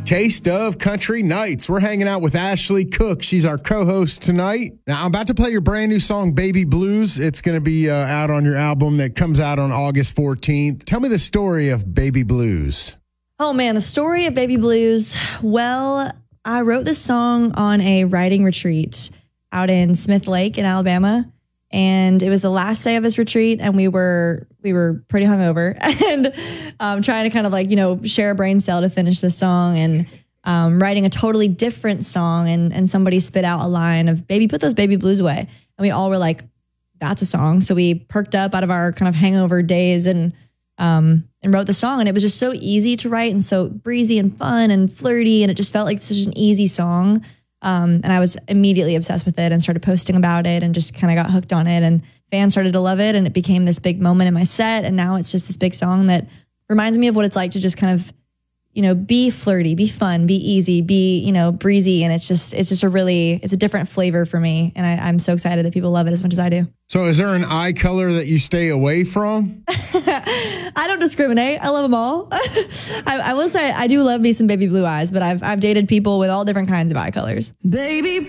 Taste of Country Nights. We're hanging out with Ashley Cook. She's our co-host tonight. Now, I'm about to play your brand new song, Baby Blues. It's going to be out on your album that comes out on August 14th. Tell me the story of Baby Blues. Oh, man, the story of Baby Blues. Well, I wrote this song on a writing retreat out in Smith Lake in Alabama. And it was the last day of this retreat, and we were pretty hungover and trying to kind of share a brain cell to finish this song, and writing a totally different song. And somebody spit out a line of "Baby, put those baby blues away," and we all were like, "That's a song." So we perked up out of our kind of hangover days and wrote the song. And it was just so easy to write and so breezy and fun and flirty, and it just felt like such an easy song. And I was immediately obsessed with it and started posting about it and just kind of got hooked on it, and fans started to love it, and it became this big moment in my set. And now it's just this big song that reminds me of what it's like to just kind of, be flirty, be fun, be easy, be, breezy. And it's a different flavor for me. And I'm so excited that people love it as much as I do. So is there an eye color that you stay away from? I don't discriminate. I love them all. I will say I do love me some baby blue eyes, but I've dated people with all different kinds of eye colors. Baby,